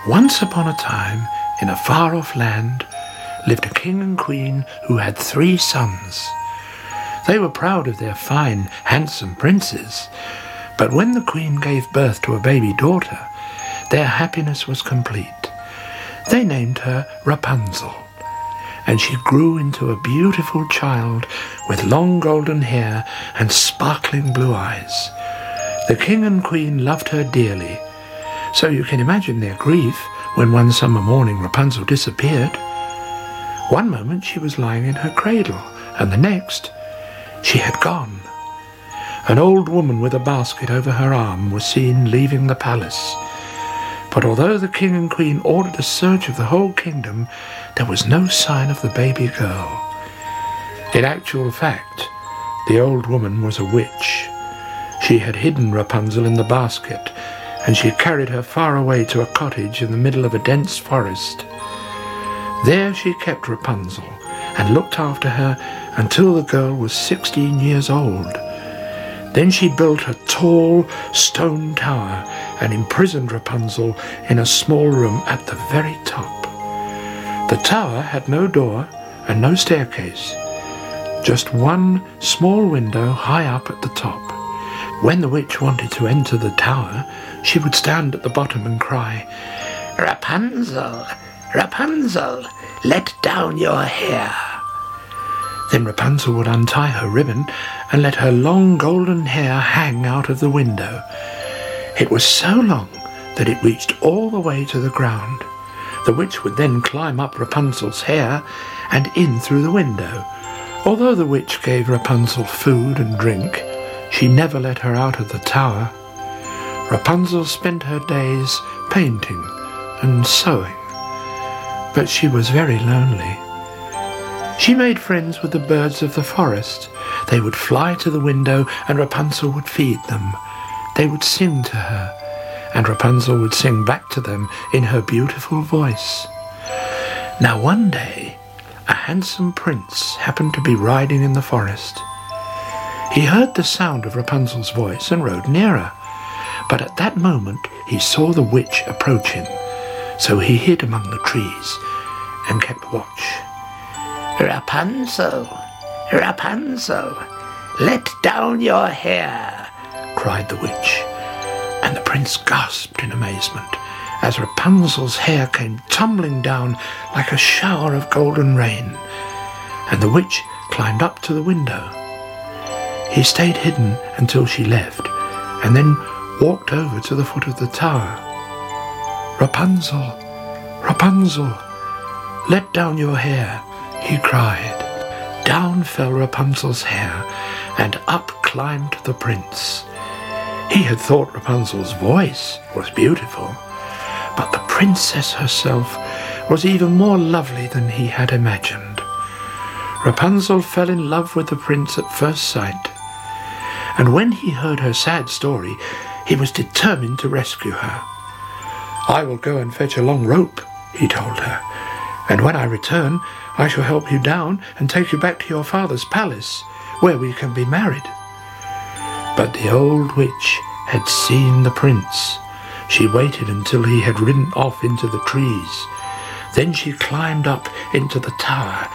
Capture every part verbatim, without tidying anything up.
Once upon a time, in a far-off land, lived a king and queen who had three sons. They were proud of their fine, handsome princes, but when the queen gave birth to a baby daughter, their happiness was complete. They named her Rapunzel, and she grew into a beautiful child with long golden hair and sparkling blue eyes. The king and queen loved her dearly, so you can imagine their grief when one summer morning Rapunzel disappeared. One moment she was lying in her cradle, and the next she had gone. An old woman with a basket over her arm was seen leaving the palace. But although the king and queen ordered a search of the whole kingdom, there was no sign of the baby girl. In actual fact, the old woman was a witch. She had hidden Rapunzel in the basket, and she carried her far away to a cottage in the middle of a dense forest. There she kept Rapunzel and looked after her until the girl was sixteen years old. Then she built a tall stone tower and imprisoned Rapunzel in a small room at the very top. The tower had no door and no staircase, just one small window high up at the top. When the witch wanted to enter the tower, she would stand at the bottom and cry, "Rapunzel, Rapunzel, let down your hair." Then Rapunzel would untie her ribbon and let her long golden hair hang out of the window. It was so long that it reached all the way to the ground. The witch would then climb up Rapunzel's hair and in through the window. Although the witch gave Rapunzel food and drink, she never let her out of the tower. Rapunzel spent her days painting and sewing, but she was very lonely. She made friends with the birds of the forest. They would fly to the window and Rapunzel would feed them. They would sing to her, and Rapunzel would sing back to them in her beautiful voice. Now one day, a handsome prince happened to be riding in the forest. He heard the sound of Rapunzel's voice and rode nearer, but at that moment he saw the witch approach him, so he hid among the trees and kept watch. "Rapunzel, Rapunzel, let down your hair," cried the witch, and the prince gasped in amazement as Rapunzel's hair came tumbling down like a shower of golden rain, and the witch climbed up to the window. He stayed hidden until she left, and then walked over to the foot of the tower. "Rapunzel, Rapunzel, let down your hair," he cried. Down fell Rapunzel's hair, and up climbed the prince. He had thought Rapunzel's voice was beautiful, but the princess herself was even more lovely than he had imagined. Rapunzel fell in love with the prince at first sight, and when he heard her sad story, he was determined to rescue her. "I will go and fetch a long rope," he told her, "and when I return, I shall help you down and take you back to your father's palace, where we can be married." But the old witch had seen the prince. She waited until he had ridden off into the trees. Then she climbed up into the tower.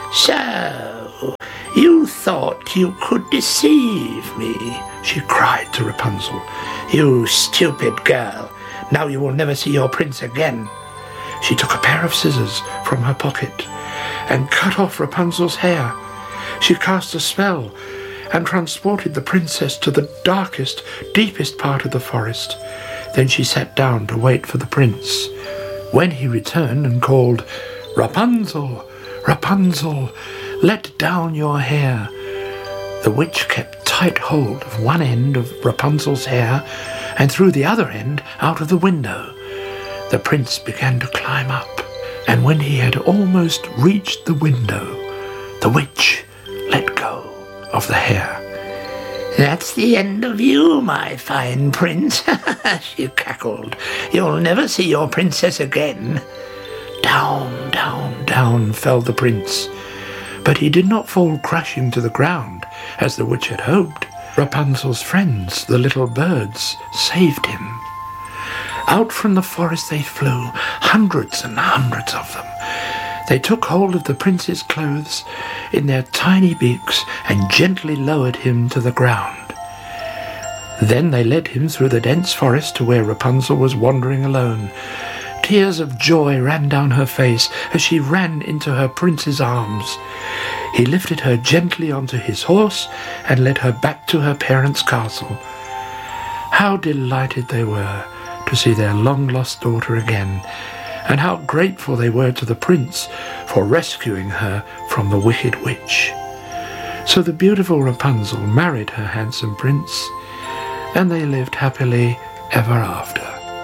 "So, you thought you could deceive me," she cried to Rapunzel. "You stupid girl. Now you will never see your prince again." She took a pair of scissors from her pocket and cut off Rapunzel's hair. She cast a spell and transported the princess to the darkest, deepest part of the forest. Then she sat down to wait for the prince. When he returned and called, "Rapunzel, Rapunzel, let down your hair," the witch kept tight hold of one end of Rapunzel's hair and threw the other end out of the window. The prince began to climb up, and when he had almost reached the window, the witch let go of the hair. "That's the end of you, my fine prince," she cackled. "You'll never see your princess again." Down, down, down fell the prince, but he did not fall crashing to the ground, as the witch had hoped. Rapunzel's friends, the little birds, saved him. Out from the forest they flew, hundreds and hundreds of them. They took hold of the prince's clothes in their tiny beaks and gently lowered him to the ground. Then they led him through the dense forest to where Rapunzel was wandering alone. Tears of joy ran down her face as she ran into her prince's arms. He lifted her gently onto his horse and led her back to her parents' castle. How delighted they were to see their long-lost daughter again, and how grateful they were to the prince for rescuing her from the wicked witch. So the beautiful Rapunzel married her handsome prince, and they lived happily ever after.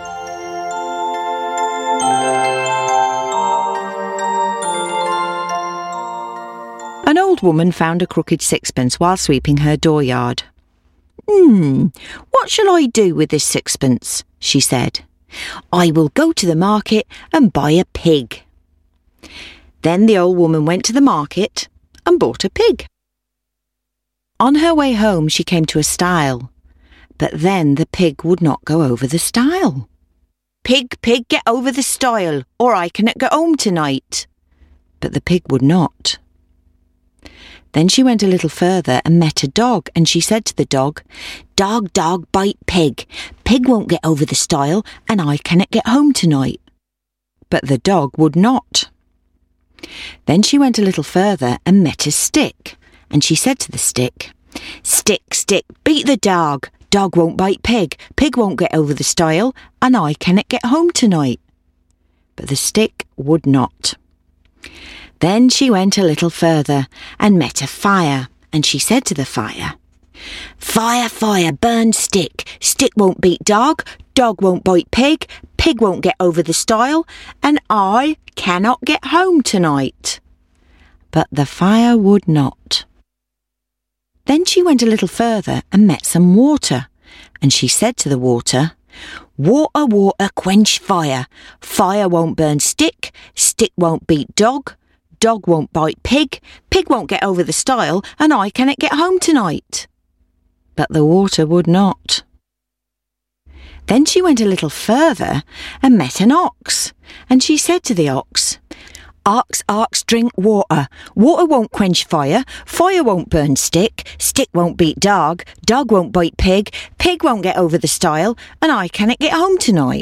An old woman found a crooked sixpence while sweeping her dooryard. Hmm, what shall I do with this sixpence? She said. I will go to the market and buy a pig. Then the old woman went to the market and bought a pig. On her way home she came to a stile, but then the pig would not go over the stile. Pig, pig, get over the stile, or I cannot go home tonight. But the pig would not. Then she went a little further and met a dog, and she said to the dog, Dog, dog, bite pig. Pig won't get over the stile, and I cannot get home tonight. But the dog would not. Then she went a little further and met a stick, and she said to the stick, Stick, stick, beat the dog. Dog won't bite pig. Pig won't get over the stile, and I cannot get home tonight. But the stick would not. Then she went a little further and met a fire, and she said to the fire, Fire, fire, burn stick. Stick won't beat dog. Dog won't bite pig. Pig won't get over the stile, and I cannot get home tonight. But the fire would not. Then she went a little further and met some water, and she said to the water, Water, water, quench fire. Fire won't burn stick. Stick won't beat dog. Dog won't bite pig. Pig won't get over the stile, and I cannot get home tonight. But the water would not. Then she went a little further and met an ox, and she said to the ox, Ox, ox, drink water. Water won't quench fire. Fire won't burn stick. Stick won't beat dog. Dog won't bite pig. Pig won't get over the stile, and I cannot get home tonight.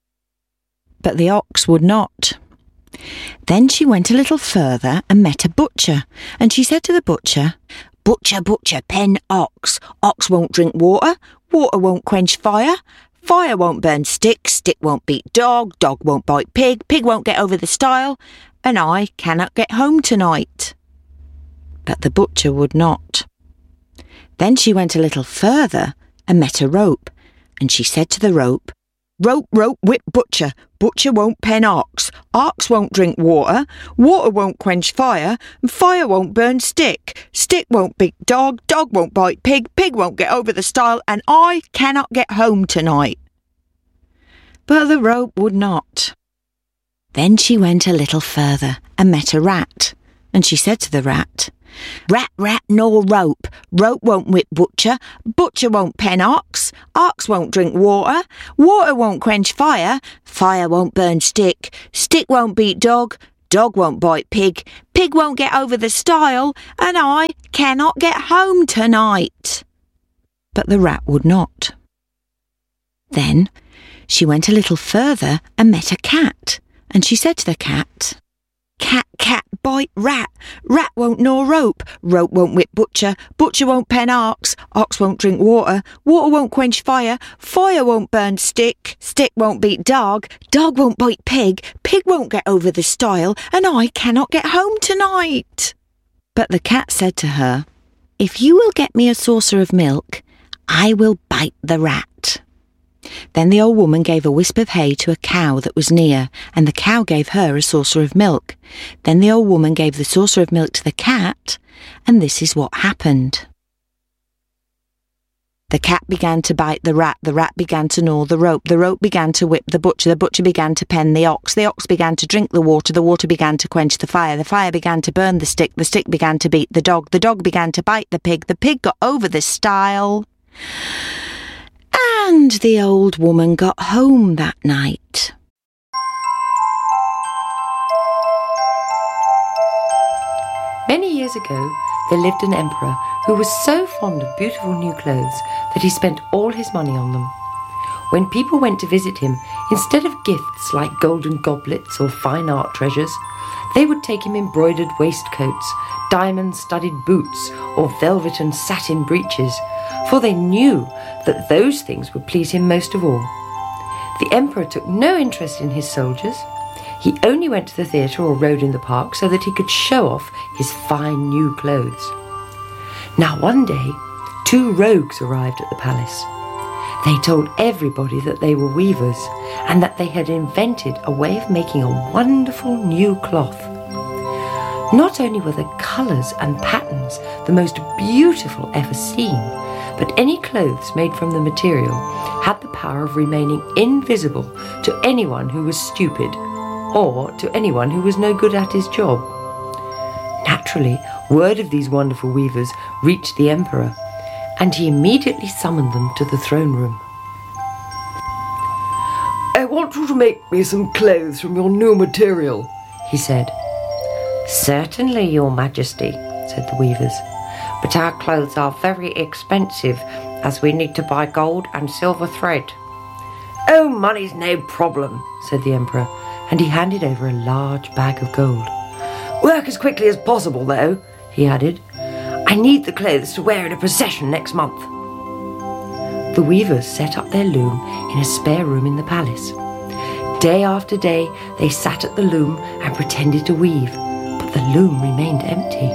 But the ox would not. Then she went a little further and met a butcher, and she said to the butcher, Butcher, butcher, pen ox. Ox won't drink water. Water won't quench fire. Fire won't burn stick. Stick won't beat dog. Dog won't bite pig. Pig won't get over the stile, and I cannot get home tonight. But the butcher would not. Then she went a little further and met a rope, and she said to the rope, Rope, rope, whip butcher. Butcher won't pen ox. Ox won't drink water. Water won't quench fire. And fire won't burn stick. Stick won't beat dog. Dog won't bite pig. Pig won't get over the stile, and I cannot get home tonight. But the rope would not. Then she went a little further and met a rat, and she said to the rat, Rat, rat, nor rope. Rope won't whip butcher. Butcher won't pen ox. Ox won't drink water. Water won't quench fire. Fire won't burn stick. Stick won't beat dog. Dog won't bite pig. Pig won't get over the stile, and I cannot get home tonight. But the rat would not. Then she went a little further and met a cat, and she said to the cat, Cat, cat, bite rat. Rat won't gnaw rope. Rope won't whip butcher. Butcher won't pen ox. Ox won't drink water. Water won't quench fire. Fire won't burn stick. Stick won't beat dog. Dog won't bite pig. Pig won't get over the stile, and I cannot get home tonight. But the cat said to her, If you will get me a saucer of milk, I will bite the rat. Then the old woman gave a wisp of hay to a cow that was near, and the cow gave her a saucer of milk. Then the old woman gave the saucer of milk to the cat, and this is what happened. The cat began to bite the rat, the rat began to gnaw the rope, the rope began to whip the butcher, the butcher began to pen the ox, the ox began to drink the water, the water began to quench the fire, the fire began to burn the stick, the stick began to beat the dog, the dog began to bite the pig, the pig got over the stile, And the old woman got home that night. Many years ago, there lived an emperor who was so fond of beautiful new clothes that he spent all his money on them. When people went to visit him, instead of gifts like golden goblets or fine art treasures, they would take him embroidered waistcoats, diamond-studded boots, or velvet and satin breeches, for they knew that those things would please him most of all. The emperor took no interest in his soldiers. He only went to the theatre or rode in the park so that he could show off his fine new clothes. Now one day, two rogues arrived at the palace. They told everybody that they were weavers and that they had invented a way of making a wonderful new cloth. Not only were the colours and patterns the most beautiful ever seen, but any clothes made from the material had the power of remaining invisible to anyone who was stupid or to anyone who was no good at his job. Naturally, word of these wonderful weavers reached the emperor, and he immediately summoned them to the throne room. "I want you to make me some clothes from your new material," he said. "Certainly, Your Majesty," said the weavers, "but our clothes are very expensive, as we need to buy gold and silver thread." "Oh, money's no problem," said the emperor, and he handed over a large bag of gold. "Work as quickly as possible, though," he added. "I need the clothes to wear in a procession next month." The weavers set up their loom in a spare room in the palace. Day after day, they sat at the loom and pretended to weave, but the loom remained empty.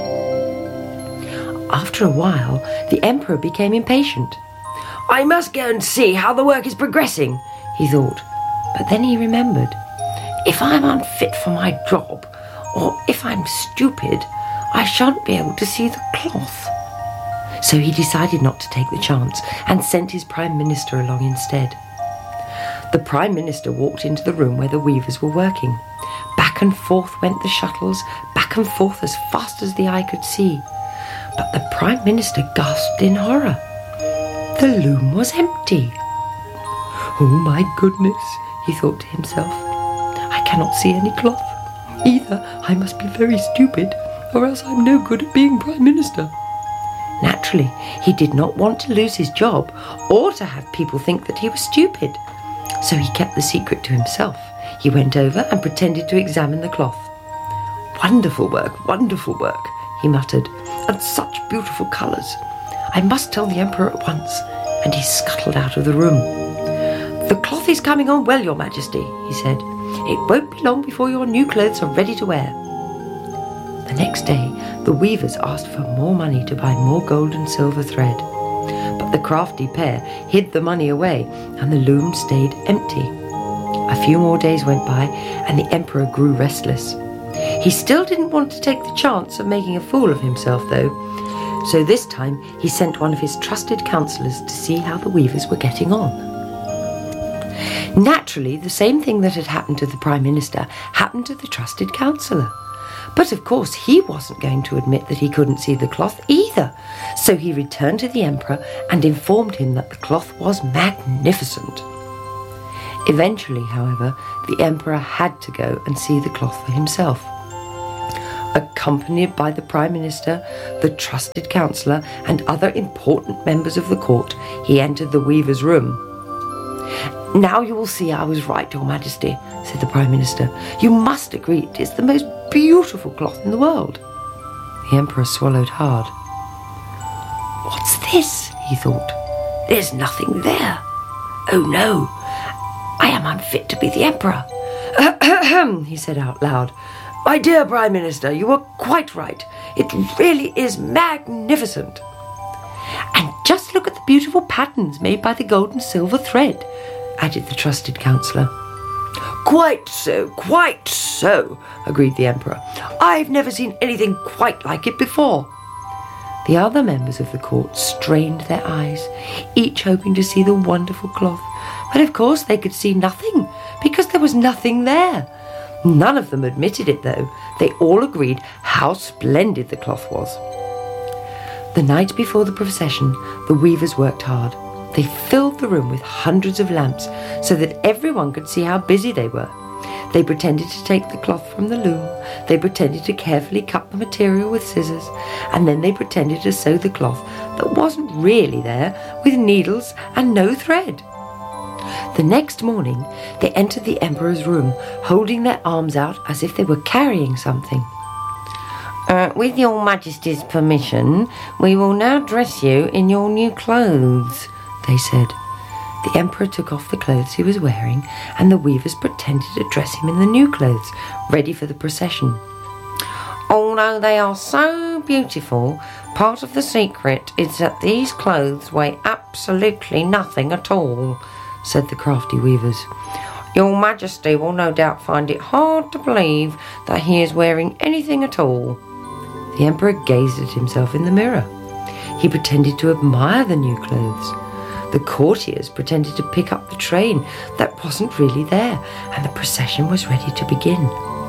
After a while, the emperor became impatient. "I must go and see how the work is progressing," he thought. But then he remembered, if I'm unfit for my job, or if I'm stupid, I shan't be able to see the cloth. So he decided not to take the chance and sent his Prime Minister along instead. The Prime Minister walked into the room where the weavers were working. Back and forth went the shuttles, back and forth as fast as the eye could see. But the Prime Minister gasped in horror. The loom was empty. "Oh my goodness," he thought to himself. "I cannot see any cloth. Either I must be very stupid, or else I'm no good at being Prime Minister." Naturally, he did not want to lose his job or to have people think that he was stupid. So he kept the secret to himself. He went over and pretended to examine the cloth. "Wonderful work, wonderful work," he muttered, "and such beautiful colours. I must tell the emperor at once," and he scuttled out of the room. "The cloth is coming on well, Your Majesty," he said. "It won't be long before your new clothes are ready to wear." The next day, the weavers asked for more money to buy more gold and silver thread. But the crafty pair hid the money away, and the loom stayed empty. A few more days went by, and the emperor grew restless. He still didn't want to take the chance of making a fool of himself, though. So this time, he sent one of his trusted counsellors to see how the weavers were getting on. Naturally, the same thing that had happened to the Prime Minister happened to the trusted counsellor. But of course he wasn't going to admit that he couldn't see the cloth either. So he returned to the emperor and informed him that the cloth was magnificent. Eventually, however, the emperor had to go and see the cloth for himself. Accompanied by the Prime Minister, the trusted counsellor, and other important members of the court, he entered the weaver's room. "Now you will see I was right, Your Majesty," said the Prime Minister. "You must agree it is the most beautiful cloth in the world." The emperor swallowed hard. "What's this?" he thought. "There's nothing there. Oh no, I am unfit to be the emperor." "Ahem," he said out loud. "My dear Prime Minister, you were quite right. It really is magnificent. And just look at the beautiful patterns made by the gold and silver thread," added the trusted counsellor. "Quite so, quite so," agreed the emperor. "I've never seen anything quite like it before." The other members of the court strained their eyes, each hoping to see the wonderful cloth. But of course they could see nothing, because there was nothing there. None of them admitted it, though. They all agreed how splendid the cloth was. The night before the procession, the weavers worked hard. They filled the room with hundreds of lamps so that everyone could see how busy they were. They pretended to take the cloth from the loom, they pretended to carefully cut the material with scissors, and then they pretended to sew the cloth that wasn't really there with needles and no thread. The next morning, they entered the Emperor's room, holding their arms out as if they were carrying something. Uh, with your Majesty's permission, we will now dress you in your new clothes, they said. The Emperor took off the clothes he was wearing, and the weavers pretended to dress him in the new clothes, ready for the procession. Although they are so beautiful, part of the secret is that these clothes weigh absolutely nothing at all, said the crafty weavers. Your Majesty will no doubt find it hard to believe that he is wearing anything at all. The Emperor gazed at himself in the mirror. He pretended to admire the new clothes. The courtiers pretended to pick up the train that wasn't really there, and the procession was ready to begin.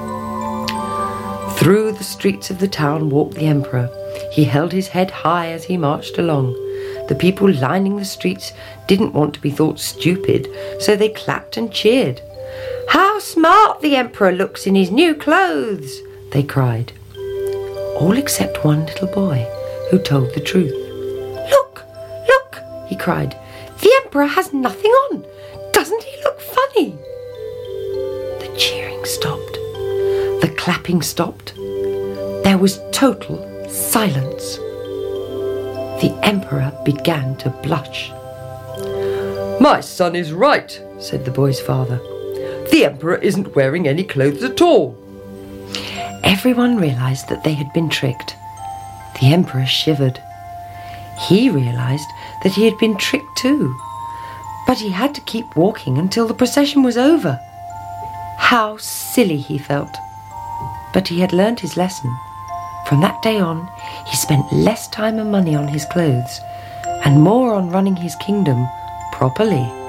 Through the streets of the town walked the Emperor. He held his head high as he marched along. The people lining the streets didn't want to be thought stupid, so they clapped and cheered. How smart the Emperor looks in his new clothes, they cried. All except one little boy, who told the truth. Look, look, he cried. The Emperor has nothing on. Doesn't he look funny? The cheering stopped. The clapping stopped. There was total silence. The Emperor began to blush. My son is right, said the boy's father. The Emperor isn't wearing any clothes at all. Everyone realized that they had been tricked. The Emperor shivered. He realized that he had been tricked too, but he had to keep walking until the procession was over. How silly he felt. But he had learned his lesson. From that day on, he spent less time and money on his clothes, and more on running his kingdom properly.